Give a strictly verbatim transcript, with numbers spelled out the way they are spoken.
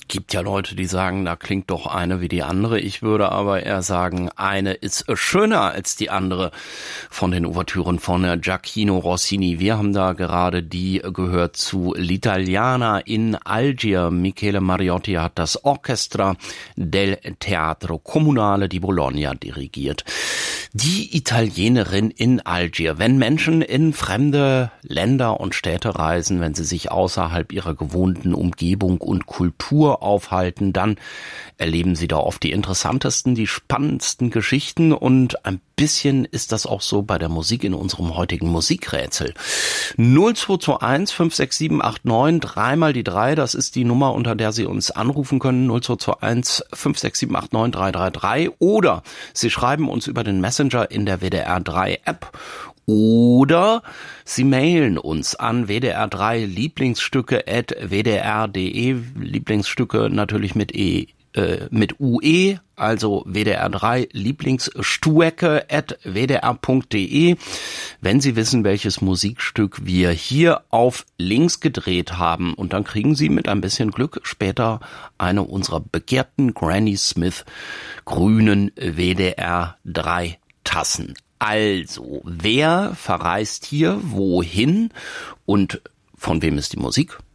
Gibt ja Leute, die sagen, da klingt doch eine wie die andere. Ich würde aber eher sagen, eine ist schöner als die andere von den Ouvertüren von Gioacchino Rossini. Wir haben da gerade die gehört zu L'Italiana in Algier. Michele Mariotti hat das Orchestra del Teatro Comunale di Bologna dirigiert. Die Italienerin in Algier. Wenn Menschen in fremde Länder und Städte reisen, wenn sie sich außerhalb ihrer gewohnten Umgebung und Kultur aufhalten, dann erleben sie da oft die interessantesten, die spannendsten Geschichten, und ein bisschen ist das auch so bei der Musik in unserem heutigen Musikrätsel. null zwei zwei eins fünf sechs sieben acht neun, dreimal die drei, das ist die Nummer, unter der Sie uns anrufen können, null zwei zwei eins fünf sechs sieben acht neun drei drei drei, oder Sie schreiben uns über den Messenger in der W D R drei App. Oder Sie mailen uns an w d r drei Lieblingsstücke at w d r punkt d e, Lieblingsstücke natürlich mit E, äh, mit U E, also W D R drei Lieblingsstücke at w d r punkt d e. Wenn Sie wissen, welches Musikstück wir hier auf links gedreht haben, und dann kriegen Sie mit ein bisschen Glück später eine unserer begehrten Granny Smith grünen W D R drei Tassen. Also, wer verreist hier wohin und von wem ist die Musik?